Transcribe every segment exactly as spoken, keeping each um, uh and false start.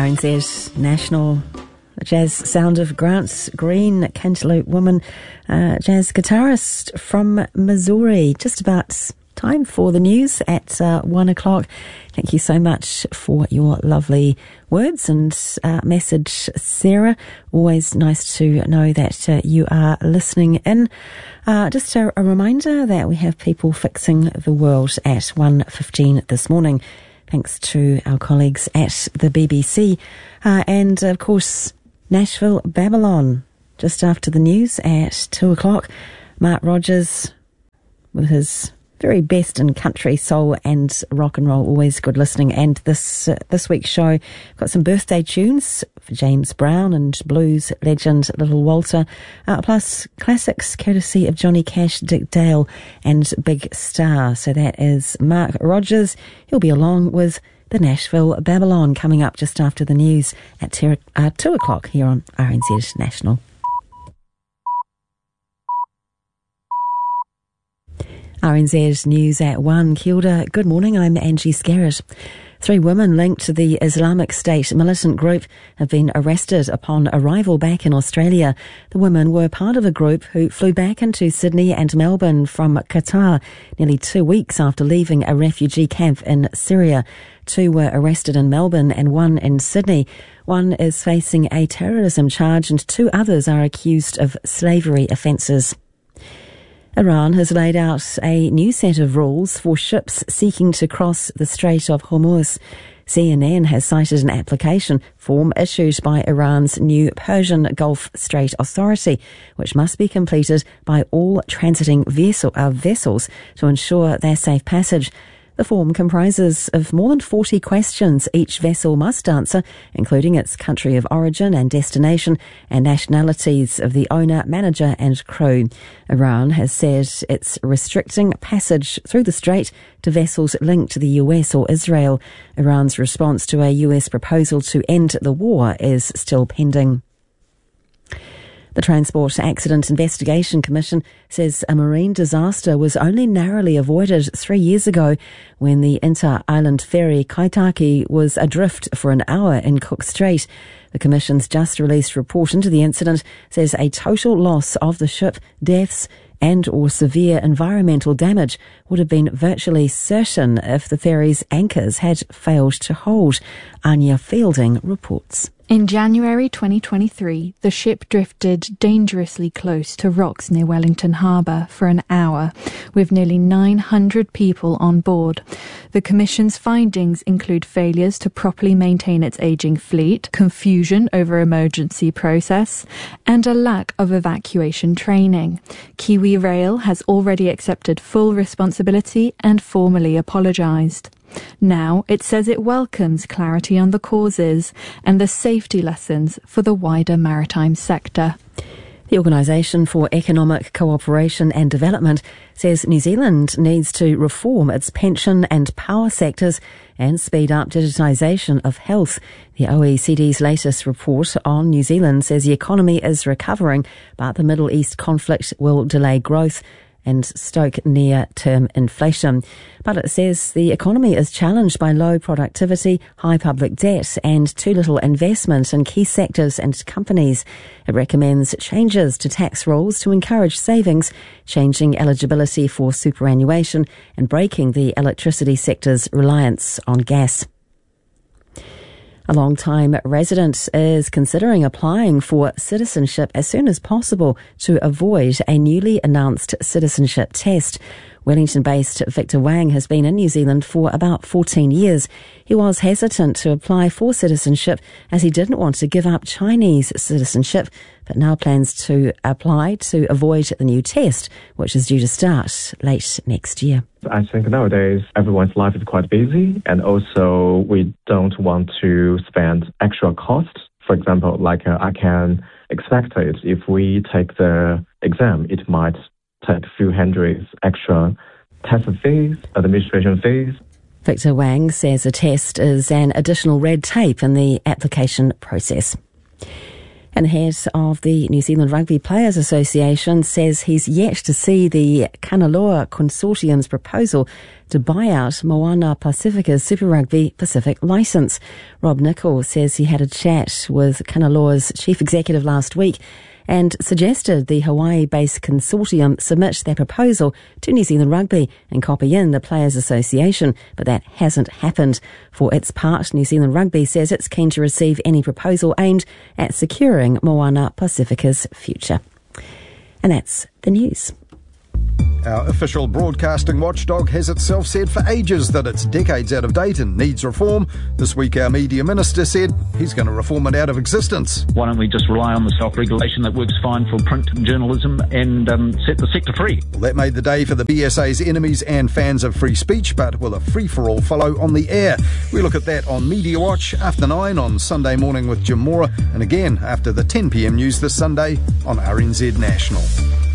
R N Z National, the jazz sound of Grant Green, Cantaloupe Woman, uh, jazz guitarist from Missouri. Just about time for the news at uh, one o'clock. Thank you so much for your lovely words and uh, message, Sarah. Always nice to know that uh, you are listening in. Uh, just a, a reminder that we have People Fixing the World at one fifteen this morning, thanks to our colleagues at the B B C. Uh, and, of course, Nashville, Babylon, just after the news at two o'clock. Mark Rogers with his very best in country, soul and rock and roll. Always good listening. And this uh, this week's show, got some birthday tunes for James Brown and blues legend Little Walter, uh, plus classics courtesy of Johnny Cash, Dick Dale and Big Star. So that is Mark Rogers. He'll be along with the Nashville Babylon coming up just after the news at ter- uh, two o'clock here on R N Z National. R N Z News at one. Kia ora. Good morning, I'm Angie Scarrett. Three women linked to the Islamic State militant group have been arrested upon arrival back in Australia. The women were part of a group who flew back into Sydney and Melbourne from Qatar nearly two weeks after leaving a refugee camp in Syria. Two were arrested in Melbourne and one in Sydney. One is facing a terrorism charge and two others are accused of slavery offences. Iran has laid out a new set of rules for ships seeking to cross the Strait of Hormuz. C N N has cited an application form issued by Iran's new Persian Gulf Strait Authority, which must be completed by all transiting vessel, uh, vessels to ensure their safe passage. The form comprises of more than forty questions each vessel must answer, including its country of origin and destination and nationalities of the owner, manager and crew. Iran has said it's restricting passage through the strait to vessels linked to the U S or Israel. Iran's response to a U S proposal to end the war is still pending. The Transport Accident Investigation Commission says a marine disaster was only narrowly avoided three years ago when the inter-island ferry Kaitaki was adrift for an hour in Cook Strait. The Commission's just released report into the incident says a total loss of the ship, deaths and or severe environmental damage would have been virtually certain if the ferry's anchors had failed to hold. Anya Fielding reports. In January twenty twenty-three, the ship drifted dangerously close to rocks near Wellington Harbour for an hour, with nearly nine hundred people on board. The Commission's findings include failures to properly maintain its ageing fleet, confusion over emergency process, and a lack of evacuation training. Kiwi Rail has already accepted full responsibility and formally apologised. Now it says it welcomes clarity on the causes and the safety lessons for the wider maritime sector. The Organisation for Economic Cooperation and Development says New Zealand needs to reform its pension and power sectors and speed up digitisation of health. The O E C D's latest report on New Zealand says the economy is recovering, but the Middle East conflict will delay growth and stoke near-term inflation. But it says the economy is challenged by low productivity, high public debt and too little investment in key sectors and companies. It recommends changes to tax rules to encourage savings, changing eligibility for superannuation and breaking the electricity sector's reliance on gas. A long-time resident is considering applying for citizenship as soon as possible to avoid a newly announced citizenship test. Wellington-based Victor Wang has been in New Zealand for about fourteen years. He was hesitant to apply for citizenship as he didn't want to give up Chinese citizenship, but now plans to apply to avoid the new test, which is due to start late next year. I think nowadays everyone's life is quite busy, and also we don't want to spend extra costs. For example, like uh, I can expect it if we take the exam, it might take a few hundreds extra test fees, administration fees. Victor Wang says a test is an additional red tape in the application process. And the head of the New Zealand Rugby Players Association says he's yet to see the Kanaloa Consortium's proposal to buy out Moana Pacifica's Super Rugby Pacific licence. Rob Nichol says he had a chat with Kanaloa's chief executive last week and suggested the Hawaii-based consortium submit their proposal to New Zealand Rugby and copy in the Players Association, but that hasn't happened. For its part, New Zealand Rugby says it's keen to receive any proposal aimed at securing Moana Pacifica's future. And that's the news. Our official broadcasting watchdog has itself said for ages that it's decades out of date and needs reform. This week our media minister said he's going to reform it out of existence. Why don't we just rely on the self-regulation that works fine for print journalism and um, set the sector free? Well, that made the day for the B S A's enemies and fans of free speech, but will a free-for-all follow on the air? We look at that on Media Watch after nine on Sunday morning with Jim Mora, and again after the ten p m news this Sunday on R N Z National.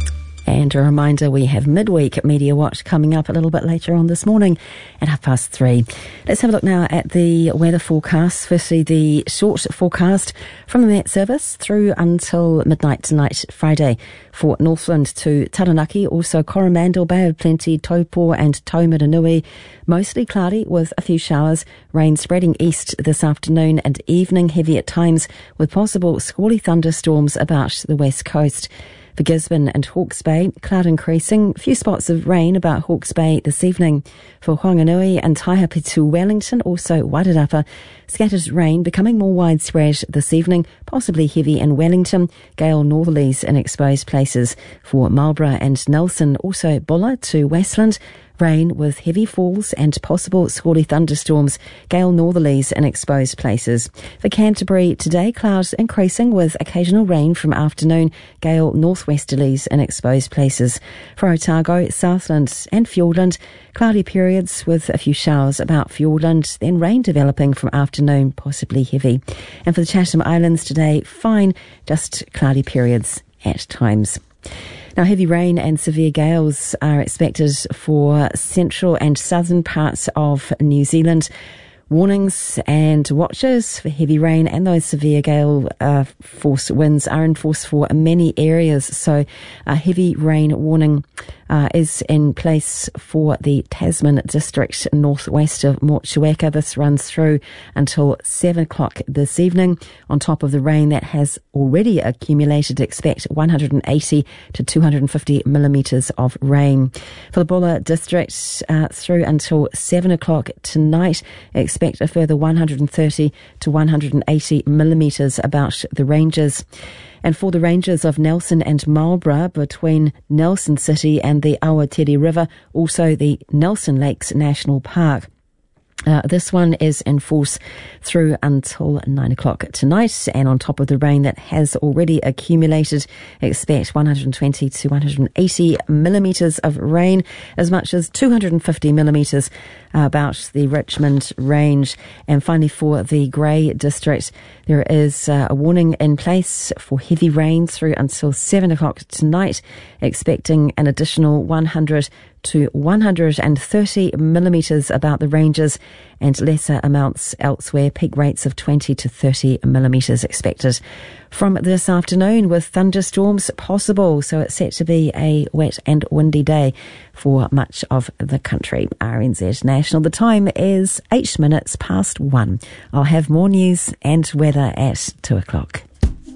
And a reminder, we have Midweek Media Watch coming up a little bit later on this morning at half past three. Let's have a look now at the weather forecast. Firstly, the short forecast from the Met Service through until midnight tonight, Friday, for Northland to Taranaki, also Coromandel, Bay of Plenty, Taupo and Taumaranui. Mostly cloudy with a few showers, rain spreading east this afternoon and evening, heavy at times with possible squally thunderstorms about the west coast. For Gisborne and Hawke's Bay, cloud increasing, few spots of rain about Hawke's Bay this evening. For Whanganui and Taihapitu Wellington, also Wairarapa, scattered rain becoming more widespread this evening, possibly heavy in Wellington, gale northerlies in exposed places. For Marlborough and Nelson, also Bulla to Westland, rain with heavy falls and possible squally thunderstorms, gale northerlies in exposed places. For Canterbury today, clouds increasing with occasional rain from afternoon, gale northwesterlies in exposed places. For Otago, Southland and Fiordland, cloudy periods with a few showers about Fiordland, then rain developing from afternoon, possibly heavy. And for the Chatham Islands today, fine, just cloudy periods at times. Now, heavy rain and severe gales are expected for central and southern parts of New Zealand. Warnings and watches for heavy rain and those severe gale uh, force winds are in force for many areas. So a heavy rain warning uh, is in place for the Tasman district northwest of Motueka. This runs through until seven o'clock this evening. On top of the rain that has already accumulated, expect one hundred eighty to two hundred fifty millimetres of rain. For the Bulla district, uh, through until seven o'clock tonight, expect a further one hundred thirty to one hundred eighty millimetres about the ranges. And for the ranges of Nelson and Marlborough, between Nelson City and the Awatere River, also the Nelson Lakes National Park. Uh, this one is in force through until nine o'clock tonight, and on top of the rain that has already accumulated, expect one hundred twenty to one hundred eighty millimetres of rain, as much as two hundred fifty millimetres uh, about the Richmond Range. And finally, for the Grey District, there is uh, a warning in place for heavy rain through until seven o'clock tonight, expecting an additional one hundred to one hundred thirty millimetres about the ranges and lesser amounts elsewhere, peak rates of twenty to thirty millimetres expected from this afternoon, with thunderstorms possible. So it's set to be a wet and windy day for much of the country. R N Z National. The time is eight minutes past one. I'll have more news and weather at two o'clock.